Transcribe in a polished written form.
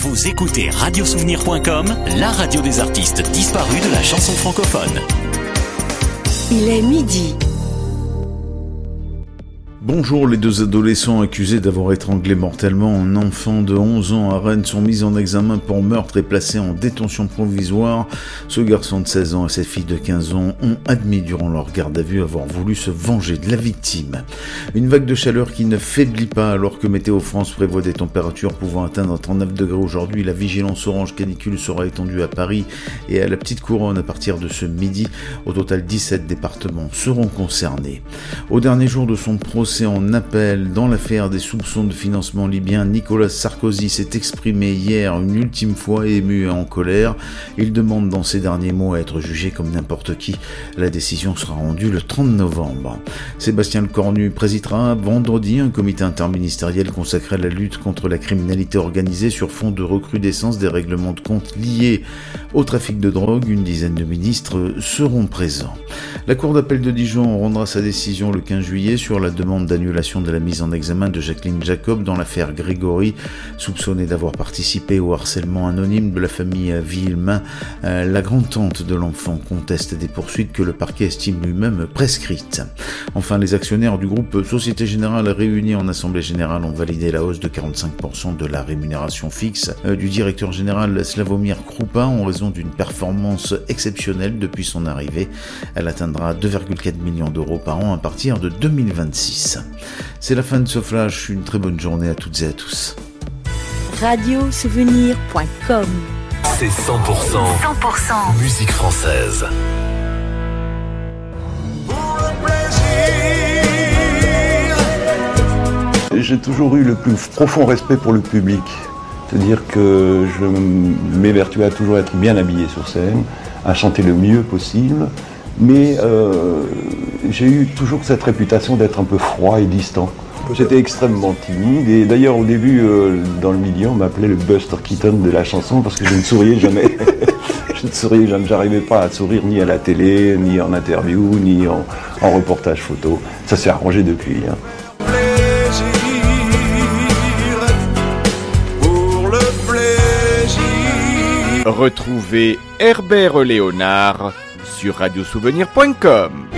Vous écoutez radiosouvenir.com, la radio des artistes disparus de la chanson francophone. Il est midi. Bonjour, les deux adolescents accusés d'avoir étranglé mortellement un enfant de 11 ans à Rennes sont mis en examen pour meurtre et placés en détention provisoire. Ce garçon de 16 ans et cette fille de 15 ans ont admis durant leur garde à vue avoir voulu se venger de la victime. Une vague de chaleur qui ne faiblit pas alors que Météo France prévoit des températures pouvant atteindre 39 degrés aujourd'hui. La vigilance orange canicule sera étendue à Paris et à la Petite Couronne à partir de ce midi. Au total, 17 départements seront concernés. Au dernier jour de son procès en appel dans l'affaire des soupçons de financement libyen, Nicolas Sarkozy s'est exprimé hier une ultime fois ému et en colère. Il demande dans ses derniers mots à être jugé comme n'importe qui. La décision sera rendue le 30 novembre. Sébastien Lecornu présidera vendredi un comité interministériel consacré à la lutte contre la criminalité organisée sur fond de recrudescence des règlements de compte liés au trafic de drogue. Une dizaine de ministres seront présents. La Cour d'appel de Dijon rendra sa décision le 15 juillet sur la demande d'annulation de la mise en examen de Jacqueline Jacob dans l'affaire Grégory, soupçonnée d'avoir participé au harcèlement anonyme de la famille Villemain. La grand-tante de l'enfant conteste des poursuites que le parquet estime lui-même prescrites. Enfin, les actionnaires du groupe Société Générale réunis en Assemblée Générale ont validé la hausse de 45% de la rémunération fixe du directeur général Slavomir Krupa en raison d'une performance exceptionnelle depuis son arrivée. Elle atteindra 2,4 millions d'euros par an à partir de 2026. C'est la fin de ce flash, une très bonne journée à toutes et à tous. Radiosouvenir.com. C'est 100% musique française. J'ai toujours eu le plus profond respect pour le public. C'est-à-dire que je m'évertuais à toujours être bien habillé sur scène, à chanter le mieux possible. Mais j'ai eu toujours cette réputation d'être un peu froid et distant. J'étais extrêmement timide et d'ailleurs au début dans le milieu on m'appelait le Buster Keaton de la chanson parce que je ne souriais jamais. J'arrivais pas à sourire ni à la télé, ni en interview, ni en reportage photo. Ça s'est arrangé depuis. Retrouvez Herbert Léonard sur radiosouvenir.com.